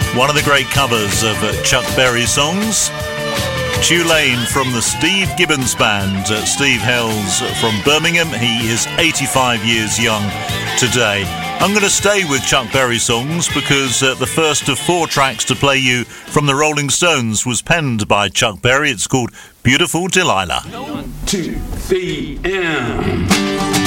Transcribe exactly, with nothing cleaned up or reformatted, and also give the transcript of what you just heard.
One of the great covers of uh, Chuck Berry songs. Tulane from the Steve Gibbons Band. Uh, Steve hails from Birmingham. He is eighty-five years young today. I'm going to stay with Chuck Berry songs because uh, the first of four tracks to play you from the Rolling Stones was penned by Chuck Berry. It's called Beautiful Delilah. One, two, three, and...